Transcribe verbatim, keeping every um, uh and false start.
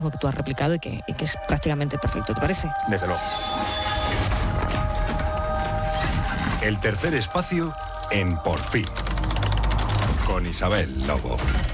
que tú has replicado y que, y que es prácticamente perfecto, ¿te parece? Desde luego. El tercer espacio en Por fin, con Isabel Lobo.